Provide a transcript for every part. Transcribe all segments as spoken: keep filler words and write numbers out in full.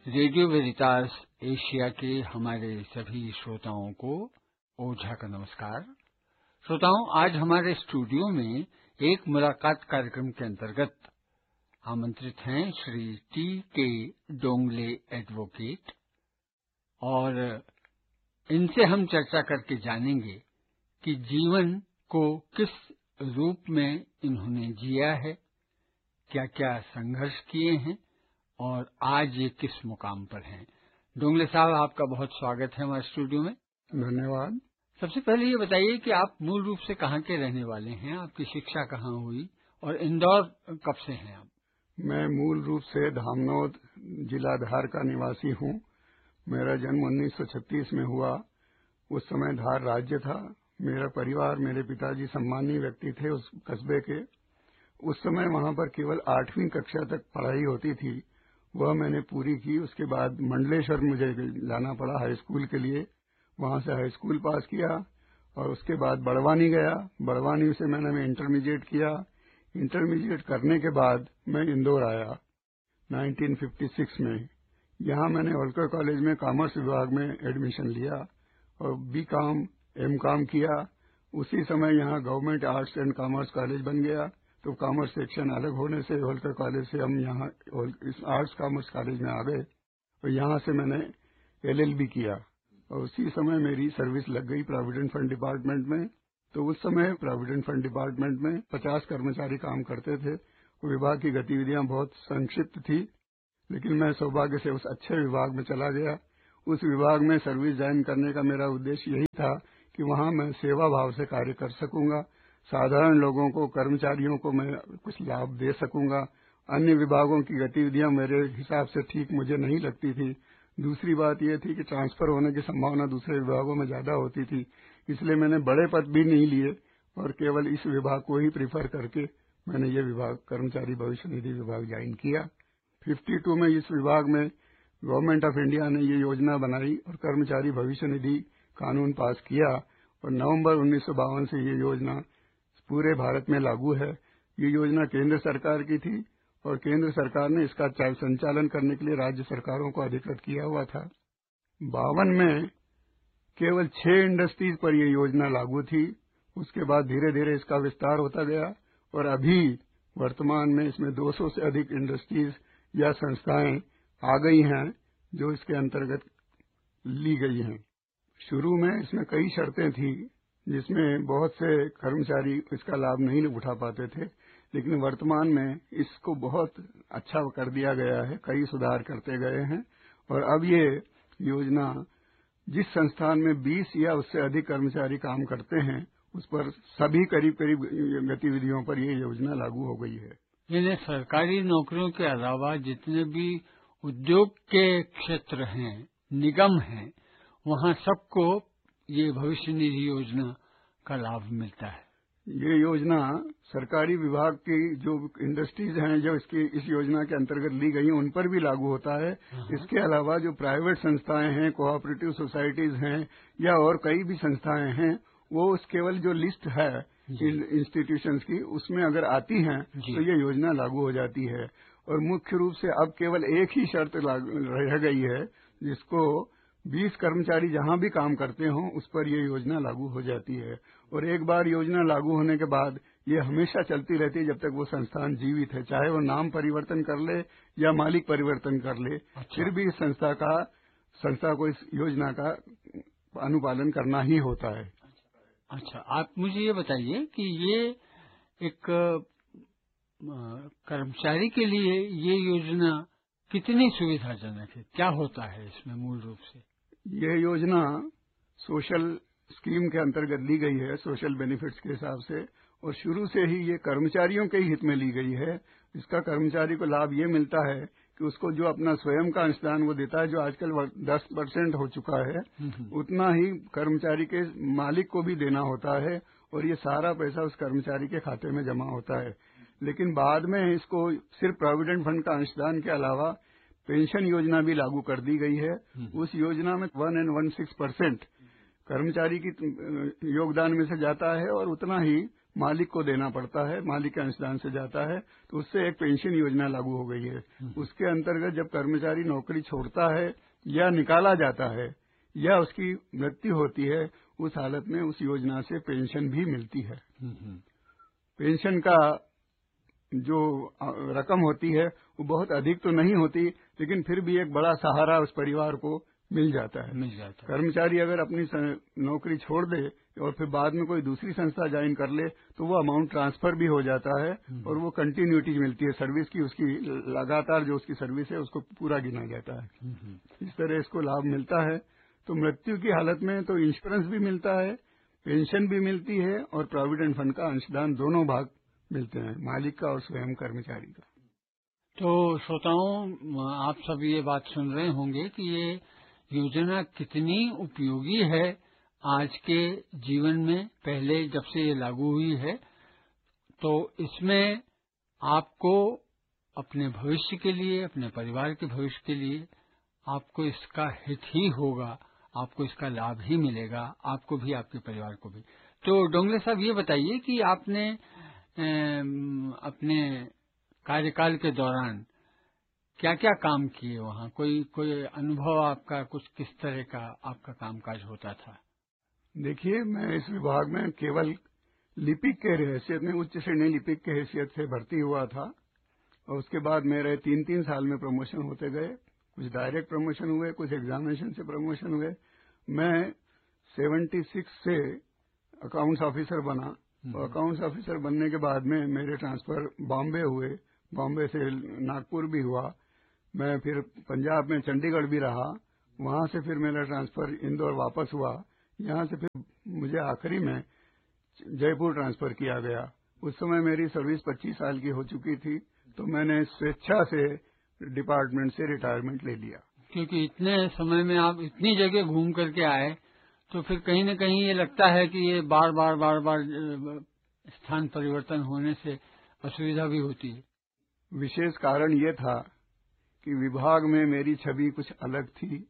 Radio Veritas Asia के हमारे सभी श्रोताओं को ओझा का नमस्कार। श्रोताओं, आज हमारे स्टूडियो में एक मुलाकात कार्यक्रम के अंतर्गत आमंत्रित हैं श्री टी के डोंगले एडवोकेट, और इनसे हम चर्चा करके जानेंगे कि जीवन को किस रूप में इन्होंने जिया है, क्या क्या संघर्ष किए हैं और आज ये किस मुकाम पर हैं। डोंगले साहब, आपका बहुत स्वागत है हमारे स्टूडियो में। धन्यवाद। सबसे पहले ये बताइए कि आप मूल रूप से कहाँ के रहने वाले हैं, आपकी शिक्षा कहाँ हुई और इंदौर कब से हैं आप? मैं मूल रूप से धामनौद जिला धार का निवासी हूँ। मेरा जन्म उन्नीस सौ छत्तीस में हुआ। उस समय धार राज्य था। मेरा परिवार, मेरे पिताजी सम्मानीय व्यक्ति थे उस कस्बे के। उस समय वहाँ पर केवल आठवीं कक्षा तक पढ़ाई होती थी, वह मैंने पूरी की। उसके बाद मंडलेश्वर मुझे जाना पड़ा हाई स्कूल के लिए। वहाँ से हाई स्कूल पास किया और उसके बाद बड़वानी गया। बड़वानी से मैंने इंटरमीडिएट किया। इंटरमीडिएट करने के बाद मैं इंदौर आया उन्नीस सौ छप्पन में। यहाँ मैंने होलकर कॉलेज में कॉमर्स विभाग में एडमिशन लिया और बी कॉम एम कॉम किया। उसी समय यहाँ government arts and commerce college बन गया, तो कॉमर्स सेक्शन अलग होने से होलकर कॉलेज से हम यहाँ इस आर्ट्स कॉमर्स कॉलेज में आ गए और यहाँ से मैंने एल एल बी किया। और उसी समय मेरी सर्विस लग गई प्रोविडेंट फंड डिपार्टमेंट में। तो उस समय प्रोविडेंट फंड डिपार्टमेंट में पचास कर्मचारी काम करते थे। विभाग की गतिविधियां बहुत संक्षिप्त थी, लेकिन मैं सौभाग्य से उस अच्छे विभाग में चला गया। उस विभाग में सर्विस ज्वाइन करने का मेरा उद्देश्य यही था कि वहां मैं सेवा भाव से कार्य कर सकूंगा, साधारण लोगों को, कर्मचारियों को मैं कुछ लाभ दे सकूंगा। अन्य विभागों की गतिविधियां मेरे हिसाब से ठीक मुझे नहीं लगती थी। दूसरी बात यह थी कि ट्रांसफर होने की संभावना दूसरे विभागों में ज्यादा होती थी, इसलिए मैंने बड़े पद भी नहीं लिए और केवल इस विभाग को ही प्रीफर करके मैंने ये विभाग, कर्मचारी भविष्य निधि विभाग ज्वाइन किया। बावन में इस विभाग में गवर्नमेंट ऑफ इंडिया ने ये योजना बनाई और कर्मचारी भविष्य निधि कानून पास किया और नवंबर उन्नीस सौ बावन से ये योजना पूरे भारत में लागू है। ये योजना केंद्र सरकार की थी और केंद्र सरकार ने इसका संचालन करने के लिए राज्य सरकारों को अधिकृत किया हुआ था। बावन में केवल छह इंडस्ट्रीज पर यह योजना लागू थी। उसके बाद धीरे धीरे इसका विस्तार होता गया और अभी वर्तमान में इसमें दो सौ से अधिक इंडस्ट्रीज या संस्थाएं आ गई हैं जो इसके अंतर्गत ली गई हैं। शुरू में इसमें कई शर्तें थी जिसमें बहुत से कर्मचारी इसका लाभ नहीं उठा पाते थे, लेकिन वर्तमान में इसको बहुत अच्छा कर दिया गया है, कई सुधार करते गए हैं और अब ये योजना जिस संस्थान में बीस या उससे अधिक कर्मचारी काम करते हैं उस पर सभी करीब करीब गतिविधियों पर ये योजना लागू हो गई है। यानी सरकारी नौकरियों के अलावा जितने भी उद्योग के क्षेत्र हैं, निगम हैं, वहाँ सबको ये भविष्य निधि योजना का लाभ मिलता है। ये योजना सरकारी विभाग की जो इंडस्ट्रीज हैं जो इसकी इस योजना के अंतर्गत ली गई हैं उन पर भी लागू होता है। इसके अलावा जो प्राइवेट संस्थाएं हैं, कोऑपरेटिव सोसाइटीज हैं या और कई भी संस्थाएं हैं, वो उस केवल जो लिस्ट है इंस्टीट्यूशंस की उसमें अगर आती हैं तो ये योजना लागू हो जाती है। और मुख्य रूप से अब केवल एक ही शर्त रह गई है जिसको बीस कर्मचारी जहां भी काम करते हों उस पर ये योजना लागू हो जाती है। और एक बार योजना लागू होने के बाद ये हमेशा चलती रहती है जब तक वो संस्थान जीवित है, चाहे वो नाम परिवर्तन कर ले या मालिक परिवर्तन कर ले। अच्छा। फिर भी इस संस्था का संस्था को इस योजना का अनुपालन करना ही होता है। अच्छा, आप मुझे ये बताइए कि ये एक कर्मचारी के लिए ये योजना कितनी सुविधाजनक है, क्या होता है इसमें मूल रूप से? ये योजना सोशल स्कीम के अंतर्गत ली गई है, सोशल बेनिफिट्स के हिसाब से, और शुरू से ही ये कर्मचारियों के ही हित में ली गई है। इसका कर्मचारी को लाभ ये मिलता है कि उसको जो अपना स्वयं का अंशदान वो देता है, जो आजकल दस परसेंट हो चुका है, उतना ही कर्मचारी के मालिक को भी देना होता है और ये सारा पैसा उस कर्मचारी के खाते में जमा होता है। लेकिन बाद में इसको सिर्फ प्रोविडेंट फंड का अंशदान के अलावा पेंशन योजना भी लागू कर दी गई है। उस योजना में one and one six percent कर्मचारी की योगदान में से जाता है और उतना ही मालिक को देना पड़ता है, मालिक के अंशदान से जाता है। तो उससे एक पेंशन योजना लागू हो गई है। उसके अंतर्गत जब कर्मचारी नौकरी छोड़ता है या निकाला जाता है या उसकी मृत्यु होती है, उस हालत में उस योजना से पेंशन भी मिलती है। पेंशन का जो रकम होती है वो बहुत अधिक तो नहीं होती, लेकिन फिर भी एक बड़ा सहारा उस परिवार को मिल जाता है। मिल जाता है। कर्मचारी अगर अपनी नौकरी छोड़ दे और फिर बाद में कोई दूसरी संस्था ज्वाइन कर ले तो वो अमाउंट ट्रांसफर भी हो जाता है और वो कंटिन्यूटी मिलती है सर्विस की, उसकी लगातार जो उसकी सर्विस है उसको पूरा गिना जाता है। इस तरह इसको लाभ मिलता है। तो मृत्यु की हालत में तो इंश्योरेंस भी मिलता है, पेंशन भी मिलती है और प्रोविडेंट फंड का अंशदान दोनों भाग मिलते हैं, मालिक का और स्वयं कर्मचारी का। तो श्रोताओं, आप सब ये बात सुन रहे होंगे कि ये योजना कितनी उपयोगी है आज के जीवन में। पहले जब से ये लागू हुई है तो इसमें आपको अपने भविष्य के लिए, अपने परिवार के भविष्य के लिए आपको इसका हित ही होगा, आपको इसका लाभ ही मिलेगा, आपको भी, आपके परिवार को भी। तो डोंगले साहब, ये बताइए कि आपने अपने कार्यकाल के दौरान क्या क्या काम किए वहाँ? कोई कोई अनुभव आपका, कुछ किस तरह का आपका कामकाज होता था? देखिए, मैं इस विभाग में केवल लिपिक के हैसियत में, उच्च श्रेणी लिपिक के हैसियत से भर्ती हुआ था और उसके बाद मेरे तीन तीन साल में प्रमोशन होते गए। कुछ डायरेक्ट प्रमोशन हुए, कुछ एग्जामिनेशन से प्रमोशन हुए। मैं छिहत्तर से अकाउंट्स ऑफिसर बना और अकाउंट्स ऑफिसर बनने के बाद में मेरे ट्रांसफर बॉम्बे हुए, बॉम्बे से नागपुर भी हुआ। मैं फिर पंजाब में चंडीगढ़ भी रहा, वहां से फिर मेरा ट्रांसफर इंदौर वापस हुआ। यहां से फिर मुझे आखिरी में जयपुर ट्रांसफर किया गया। उस समय मेरी सर्विस पच्चीस साल की हो चुकी थी, तो मैंने स्वेच्छा से डिपार्टमेंट से रिटायरमेंट ले लिया। क्योंकि इतने समय में आप इतनी जगह घूम करके आए, तो फिर कहीं न कहीं ये लगता है कि ये बार बार बार बार स्थान परिवर्तन होने से असुविधा भी होती है। विशेष कारण ये था कि विभाग में मेरी छवि कुछ अलग थी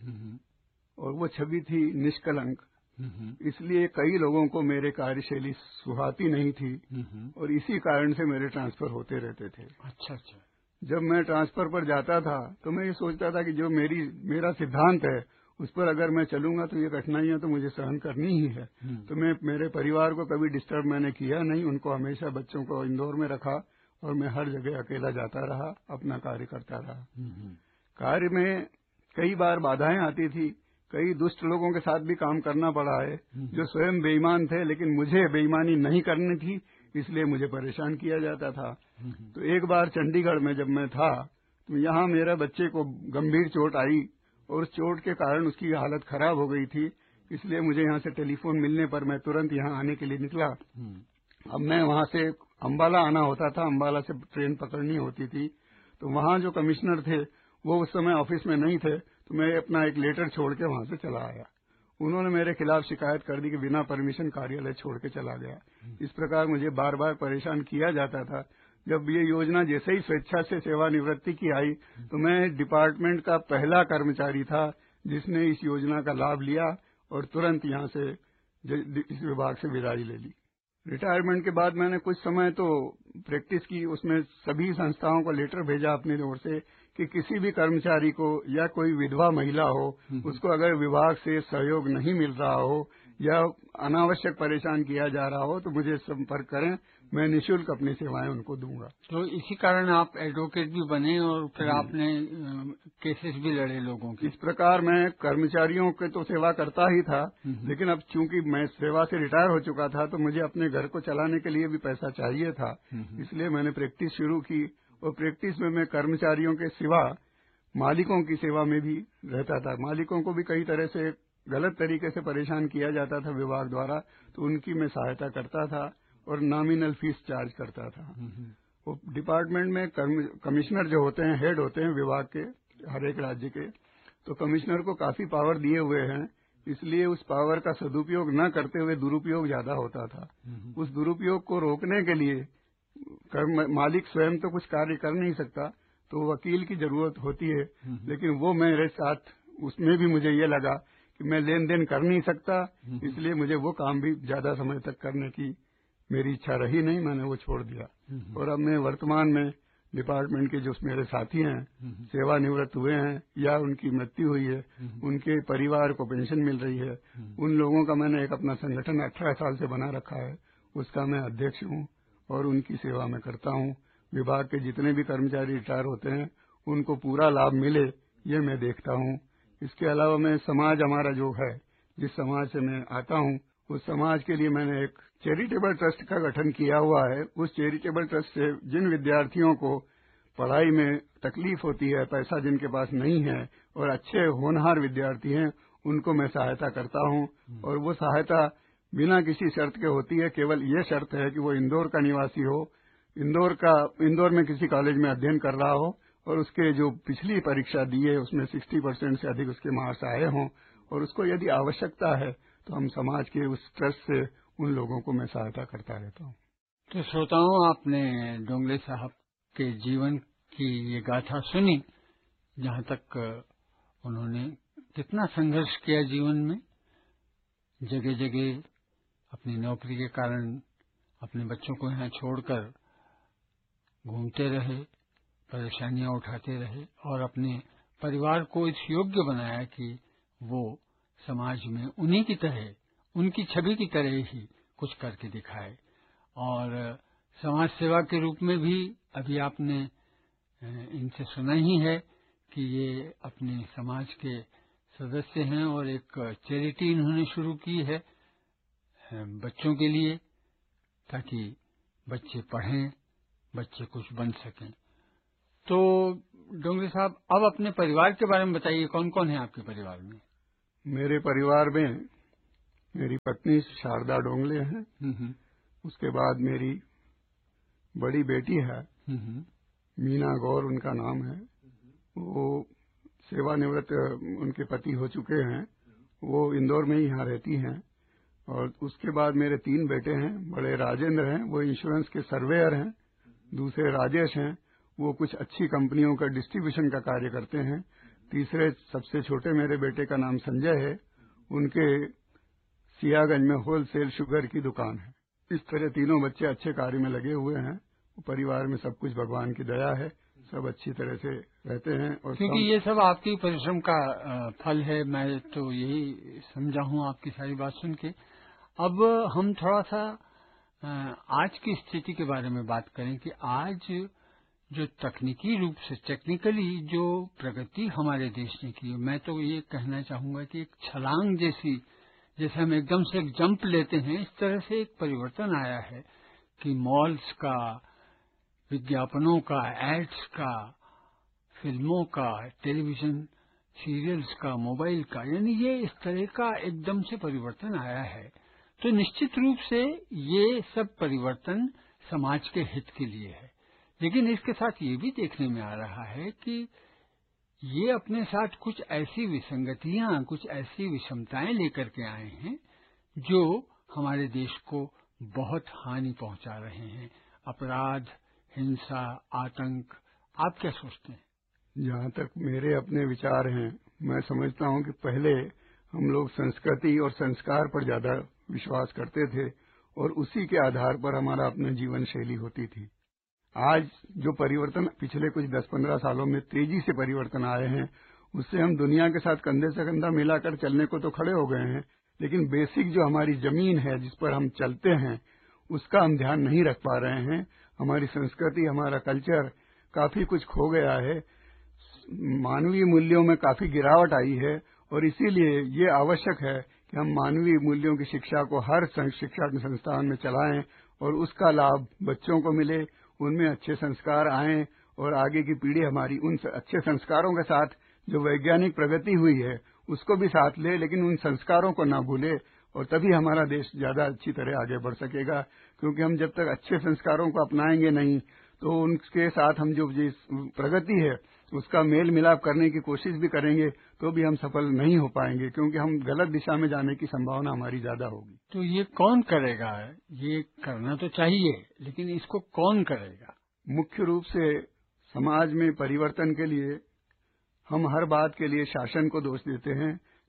और वो छवि थी निष्कलंक। इसलिए कई लोगों को मेरे कार्यशैली सुहाती नहीं थी और इसी कारण से मेरे ट्रांसफर होते रहते थे। अच्छा अच्छा। जब मैं ट्रांसफर पर जाता था तो मैं ये सोचता था कि जो मेरी मेरा सिद्धांत है उस पर अगर मैं चलूंगा तो ये कठिनाइयां तो मुझे सहन करनी ही है। तो मैं मेरे परिवार को कभी डिस्टर्ब मैंने किया नहीं, उनको हमेशा बच्चों को इंदौर में रखा और मैं हर जगह अकेला जाता रहा, अपना कार्य करता रहा। कार्य में कई बार बाधाएं आती थी, कई दुष्ट लोगों के साथ भी काम करना पड़ा है जो स्वयं बेईमान थे, लेकिन मुझे बेईमानी नहीं करनी थी, इसलिए मुझे परेशान किया जाता था। तो एक बार चंडीगढ़ में जब मैं था तो यहाँ मेरा बच्चे को गंभीर चोट आई और उस चोट के कारण उसकी हालत खराब हो गई थी, इसलिए मुझे यहाँ से टेलीफोन मिलने पर मैं तुरंत यहाँ आने के लिए निकला। अब मैं वहाँ से अम्बाला आना होता था, अम्बाला से ट्रेन पकड़नी होती थी, तो वहाँ जो कमिश्नर थे वो उस समय ऑफिस में नहीं थे, तो मैं अपना एक लेटर छोड़ के वहाँ से चला आया। उन्होंने मेरे खिलाफ शिकायत कर दी कि बिना परमिशन कार्यालय छोड़ के चला गया। इस प्रकार मुझे बार बार परेशान किया जाता था। जब ये योजना जैसे ही स्वेच्छा से सेवानिवृत्ति की आई तो मैं डिपार्टमेंट का पहला कर्मचारी था जिसने इस योजना का लाभ लिया और तुरंत यहाँ से इस विभाग से विदाई ले ली। रिटायरमेंट के बाद मैंने कुछ समय तो प्रैक्टिस की, उसमें सभी संस्थाओं को लेटर भेजा अपनी ओर से कि किसी भी कर्मचारी को या कोई विधवा महिला हो उसको अगर विभाग से सहयोग नहीं मिल रहा हो या अनावश्यक परेशान किया जा रहा हो तो मुझे संपर्क करें, मैं निःशुल्क अपनी सेवाएं उनको दूंगा। तो इसी कारण आप एडवोकेट भी बने और फिर आपने केसेस भी लड़े लोगों की। इस प्रकार मैं कर्मचारियों के तो सेवा करता ही था, लेकिन अब चूंकि मैं सेवा से रिटायर हो चुका था तो मुझे अपने घर को चलाने के लिए भी पैसा चाहिए था, इसलिए मैंने प्रैक्टिस शुरू की और प्रैक्टिस में मैं कर्मचारियों के सिवा मालिकों की सेवा में भी रहता था। मालिकों को भी कई तरह से गलत तरीके से परेशान किया जाता था विभाग द्वारा, तो उनकी मैं सहायता करता था और नॉमिनल फीस चार्ज करता था। वो डिपार्टमेंट में कमिश्नर जो होते हैं, हेड होते हैं विभाग के हर एक राज्य के, तो कमिश्नर को काफी पावर दिए हुए हैं, इसलिए उस पावर का सदुपयोग न करते हुए दुरुपयोग ज्यादा होता था। उस दुरुपयोग को रोकने के लिए मालिक स्वयं तो कुछ कार्य कर नहीं सकता, तो वकील की जरूरत होती है, लेकिन वो मेरे साथ उसमें भी मुझे ये लगा कि मैं लेन देन कर नहीं सकता, इसलिए मुझे वो काम भी ज्यादा समय तक करने की मेरी इच्छा रही नहीं, मैंने वो छोड़ दिया। और अब मैं वर्तमान में डिपार्टमेंट के जो मेरे साथी हैं, सेवानिवृत्त हुए हैं या उनकी मृत्यु हुई है, उनके परिवार को पेंशन मिल रही है, उन लोगों का मैंने एक अपना संगठन अठारह साल से बना रखा है, उसका मैं अध्यक्ष हूँ और उनकी सेवा में करता हूँ। विभाग के जितने भी कर्मचारी रिटायर होते हैं उनको पूरा लाभ मिले, ये मैं देखता हूँ। इसके अलावा मैं समाज हमारा जो है, जिस समाज से मैं आता हूँ, उस समाज के लिए मैंने एक चैरिटेबल ट्रस्ट का गठन किया हुआ है। उस चैरिटेबल ट्रस्ट से जिन विद्यार्थियों को पढ़ाई में तकलीफ होती है, पैसा जिनके पास नहीं है और अच्छे होनहार विद्यार्थी हैं, उनको मैं सहायता करता हूँ। और वो सहायता बिना किसी शर्त के होती है, केवल ये शर्त है कि वो इंदौर का निवासी हो, इंदौर का इंदौर में किसी कॉलेज में अध्ययन कर रहा हो और उसके जो पिछली परीक्षा दी है उसमें साठ परसेंट से अधिक उसके मार्क्स आए हों, और उसको यदि आवश्यकता है तो हम समाज के उस ट्रस्ट से उन लोगों को मैं सहायता करता रहता हूँ। तो श्रोताओं, आपने डोंगले साहब के जीवन की ये गाथा सुनी, जहाँ तक उन्होंने कितना संघर्ष किया जीवन में, जगह जगह अपनी नौकरी के कारण अपने बच्चों को यहाँ छोड़कर घूमते रहे, परेशानियां उठाते रहे और अपने परिवार को इस योग्य बनाया कि वो समाज में उन्हीं की तरह, उनकी छवि की तरह ही कुछ करके दिखाए। और समाज सेवा के रूप में भी अभी आपने इनसे सुना ही है कि ये अपने समाज के सदस्य हैं और एक चैरिटी इन्होंने शुरू की है बच्चों के लिए, ताकि बच्चे पढ़ें, बच्चे कुछ बन सकें। तो डोंगरे साहब, अब अपने परिवार के बारे में बताइए, कौन कौन है आपके परिवार में? मेरे परिवार में मेरी पत्नी शारदा डोंगले हैं, उसके बाद मेरी बड़ी बेटी है मीना गौर, उनका नाम है। वो सेवानिवृत्त उनके पति हो चुके हैं, वो इंदौर में ही यहाँ रहती हैं। और उसके बाद मेरे तीन बेटे हैं। बड़े राजेंद्र हैं, वो इंश्योरेंस के सर्वेयर हैं। दूसरे राजेश हैं, वो कुछ अच्छी कंपनियों का डिस्ट्रीब्यूशन का कार्य करते हैं। तीसरे सबसे छोटे मेरे बेटे का नाम संजय है, उनके सियागंज में होलसेल शुगर की दुकान है। इस तरह तीनों बच्चे अच्छे कार्य में लगे हुए हैं। परिवार में सब कुछ भगवान की दया है, सब अच्छी तरह से रहते हैं। और क्योंकि ये सब आपकी परिश्रम का फल है, मैं तो यही समझा हूँ आपकी सारी बात सुन के। अब हम थोड़ा सा आज की स्थिति के बारे में बात करें कि आज जो तकनीकी रूप से, टेक्निकली जो प्रगति हमारे देश ने की, मैं तो ये कहना चाहूंगा कि एक छलांग जैसी, जैसे हम एकदम से एक जंप लेते हैं, इस तरह से एक परिवर्तन आया है कि मॉल्स का, विज्ञापनों का, एड्स का, फिल्मों का, टेलीविजन सीरियल्स का, मोबाइल का, यानी ये इस तरह का एकदम से परिवर्तन आया है। तो निश्चित रूप से ये सब परिवर्तन समाज के हित के लिए है, लेकिन इसके साथ ये भी देखने में आ रहा है कि ये अपने साथ कुछ ऐसी विसंगतियां, कुछ ऐसी विषमताएं लेकर के आए हैं जो हमारे देश को बहुत हानि पहुंचा रहे हैं। अपराध, हिंसा, आतंक, आप क्या सोचते हैं? जहाँ तक मेरे अपने विचार हैं, मैं समझता हूँ कि पहले हम लोग संस्कृति और संस्कार पर ज्यादा विश्वास करते थे और उसी के आधार पर हमारा अपना जीवन शैली होती थी। आज जो परिवर्तन पिछले कुछ दस पंद्रह सालों में तेजी से परिवर्तन आए हैं, उससे हम दुनिया के साथ कंधे से कंधा मिलाकर चलने को तो खड़े हो गए हैं, लेकिन बेसिक जो हमारी जमीन है जिस पर हम चलते हैं, उसका हम ध्यान नहीं रख पा रहे हैं। हमारी संस्कृति, हमारा कल्चर काफी कुछ खो गया है, मानवीय मूल्यों में काफी गिरावट आई है और इसीलिए ये आवश्यक है कि हम मानवीय मूल्यों की शिक्षा को हर शिक्षा संस्थान में चलाएं और उसका लाभ बच्चों को मिले, उनमें अच्छे संस्कार आएं और आगे की पीढ़ी हमारी उन अच्छे संस्कारों के साथ जो वैज्ञानिक प्रगति हुई है उसको भी साथ ले, लेकिन उन संस्कारों को न भूले, और तभी हमारा देश ज्यादा अच्छी तरह आगे बढ़ सकेगा। क्योंकि हम जब तक अच्छे संस्कारों को अपनाएंगे नहीं तो उनके साथ हम जो जिस प्रगति है उसका मेल मिलाप करने की कोशिश भी करेंगे तो भी हम सफल नहीं हो पाएंगे, क्योंकि हम गलत दिशा में जाने की संभावना हमारी ज्यादा होगी। तो ये कौन करेगा? ये करना तो चाहिए, लेकिन इसको कौन करेगा? मुख्य रूप से समाज में परिवर्तन के लिए हम हर बात के लिए शासन को दोष देते हैं,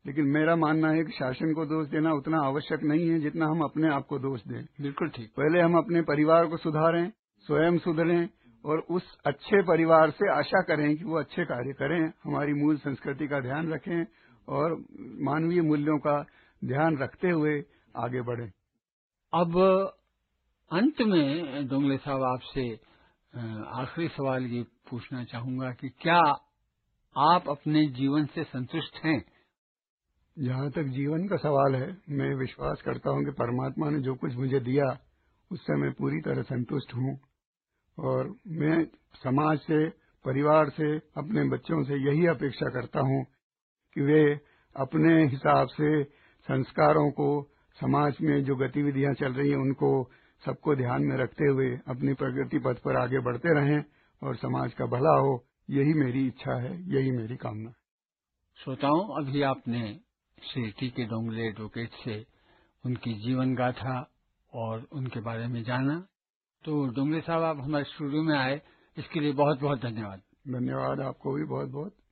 लेकिन मेरा मानना है कि शासन को दोष देना उतना आवश्यक नहीं है जितना हम अपने आप को दोष दें। बिल्कुल ठीक। पहले हम अपने परिवार को सुधारें, स्वयं सुधरें और उस अच्छे परिवार से आशा करें कि वो अच्छे कार्य करें, हमारी मूल संस्कृति का ध्यान रखें और मानवीय मूल्यों का ध्यान रखते हुए आगे बढ़ें। अब अंत में डोंगले साहब आपसे आखिरी सवाल ये पूछना चाहूंगा कि क्या आप अपने जीवन से संतुष्ट हैं? जहाँ तक जीवन का सवाल है, मैं विश्वास करता हूँ कि परमात्मा ने जो कुछ मुझे दिया उससे मैं पूरी तरह संतुष्ट हूँ और मैं समाज से, परिवार से, अपने बच्चों से यही अपेक्षा करता हूँ कि वे अपने हिसाब से संस्कारों को, समाज में जो गतिविधियां चल रही हैं उनको सबको ध्यान में रखते हुए अपनी प्रगति पथ पर आगे बढ़ते रहें और समाज का भला हो, यही मेरी इच्छा है, यही मेरी कामना है। श्रोताओं, अभी आपने श्री टी के डोंगले एडवोकेट से उनकी जीवन गाथा और उनके बारे में जाना। तो डोंगले साहब, आप हमारे स्टूडियो में आए, इसके लिए बहुत बहुत धन्यवाद। धन्यवाद, आपको भी बहुत बहुत।